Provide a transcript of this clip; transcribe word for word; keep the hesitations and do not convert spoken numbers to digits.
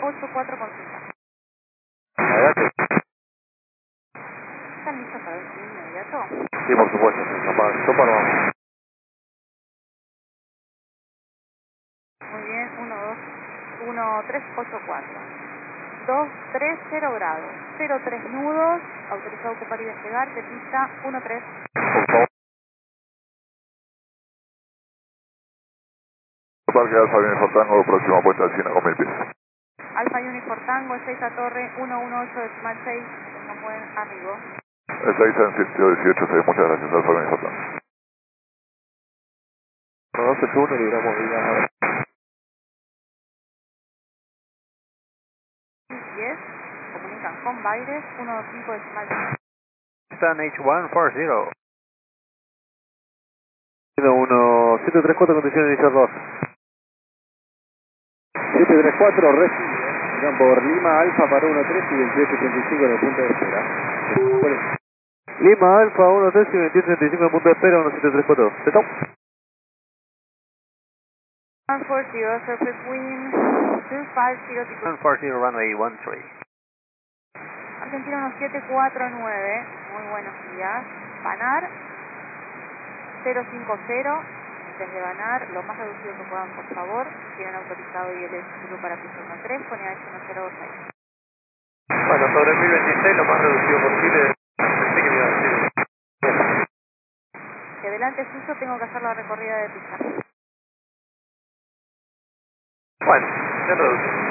ocho cuatro con cinco. Adelante. ¿Están listos para el destino inmediato? Sí, por supuesto, señor Zapata. Sopa, lo vamos. Muy bien, uno dos uno tres ocho cuatro. dos tres cero grados. cero tres nudos. Autorizado a ocupar y despegar de pista uno tres. Por favor. Parque Alfa Uniform Tango, próxima puesta al cine con mil pies. Alfa Uniform Tango, seis a Torre, uno uno ocho decimal seis. No pueden arriba. El seis en sitio dieciocho, seis. Muchas gracias, Alfa Uniform Tango. uno dos ocho uno, libramos vida. diez. Comunican con Baires, uno dos cinco decimal seis. Stan H uno cuarenta. uno siete tres cuatro, condición inicial dos. siete tres cuatro, recibe. Irán por Lima Alfa para uno tres y veintiocho treinta y cinco en el punto de espera. Lima Alfa uno tres y veintiocho treinta y cinco en punto de espera, uno siete tres cuatro. ¿Setón? one four zero, surface wind two five zero. uno cuarenta, runway trece. Argentina uno siete cuatro nueve. Muy buenos días. Banar cero cinco cero. Desde Banar, lo más reducido que puedan, por favor. Tienen autorizado y el escudo para piso uno tres con I H uno cero dos seis. Bueno, sobre mil veintiséis, lo más reducido posible. Pensé que me iba a decir. Que delante suyo tengo que hacer la recorrida de pista. Bueno, se reduce.